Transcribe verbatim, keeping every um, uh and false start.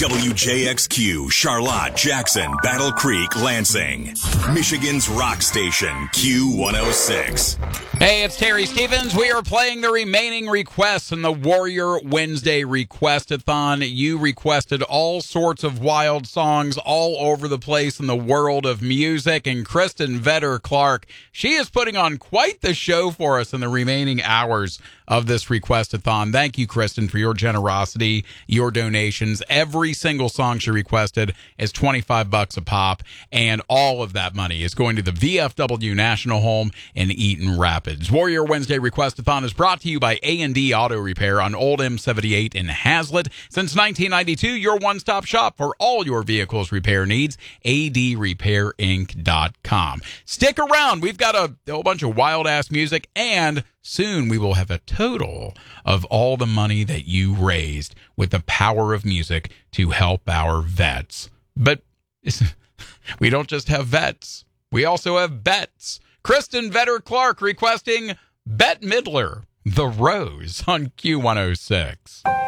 W J X Q, Charlotte, Jackson, Battle Creek, Lansing. Michigan's rock station, Q one oh six. Hey, it's Terry Stevens. We are playing the remaining requests in the Warrior Wednesday Requestathon. You requested all sorts of wild songs all over the place in the world of music, and Kristen Vetter Clark, she is putting on quite the show for us in the remaining hours of this Requestathon. Thank you, Kristen, for your generosity, your donations. Every single song she requested is twenty-five bucks a pop, and all of that money is going to the V F W National Home in Eaton Rapids. Warrior Wednesday Requestathon is brought to you by A and D Auto Repair on Old M seventy-eight in Hazlet. Since nineteen ninety-two, your one-stop shop for all your vehicle's repair needs, A D repair inc dot com. Stick around. We've got a whole bunch of wild-ass music, and soon we will have a total of all the money that you raised with the power of music to help our vets. But we don't just have vets. We also have bets. Kristen Vetter Clark requesting Bette Midler, The Rose, on Q one oh six.